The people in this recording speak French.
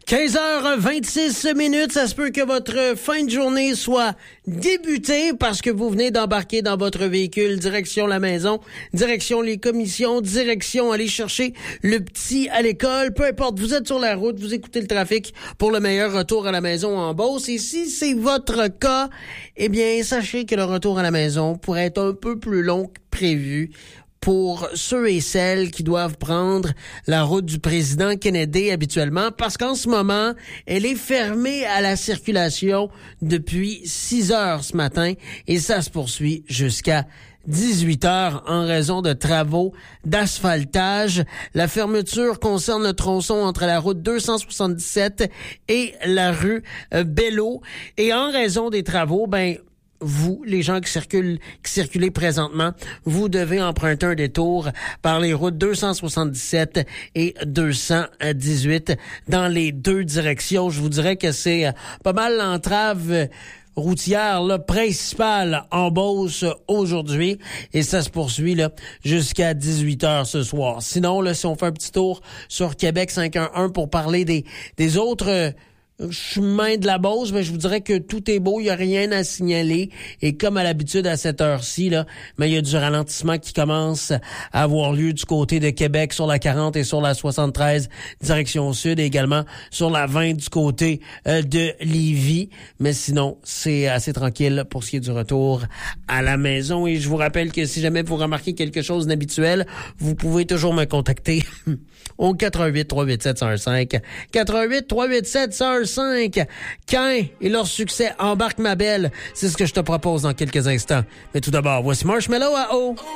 15h26, ça se peut que votre fin de journée soit débutée parce que vous venez d'embarquer dans votre véhicule, direction la maison, direction les commissions, direction aller chercher le petit à l'école. Peu importe, vous êtes sur la route, vous écoutez le trafic pour le meilleur retour à la maison en Beauce. Et si c'est votre cas, eh bien, sachez que le retour à la maison pourrait être un peu plus long que prévu pour ceux et celles qui doivent prendre la route du président Kennedy habituellement, parce qu'en ce moment, elle est fermée à la circulation depuis 6 heures ce matin et ça se poursuit jusqu'à 18 heures en raison de travaux d'asphaltage. La fermeture concerne le tronçon entre la route 277 et la rue Belleau. Et en raison des travaux, vous, les gens qui circulez présentement, vous devez emprunter un détour par les routes 277 et 218 dans les deux directions. Je vous dirais que c'est pas mal l'entrave routière principale en Beauce aujourd'hui et ça se poursuit jusqu'à 18h ce soir. Sinon, si on fait un petit tour sur Québec 511 pour parler des autres chemin de la Beauce, je vous dirais que tout est beau, il n'y a rien à signaler. Et comme à l'habitude à cette heure-ci, il y a du ralentissement qui commence à avoir lieu du côté de Québec sur la 40 et sur la 73 direction sud et également sur la 20 du côté de Lévis. Mais sinon, c'est assez tranquille pour ce qui est du retour à la maison. Et je vous rappelle que si jamais vous remarquez quelque chose d'inhabituel, vous pouvez toujours me contacter au 88-387-105. 88-387-105. Cain et leur succès Embarque ma belle, c'est ce que je te propose dans quelques instants. Mais tout d'abord, voici Marshmello à eau.